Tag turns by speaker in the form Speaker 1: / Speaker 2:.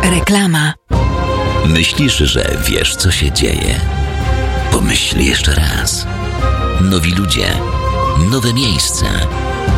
Speaker 1: Reklama.
Speaker 2: Myślisz, że wiesz, co się dzieje? Pomyśl jeszcze raz. Nowi ludzie, nowe miejsca,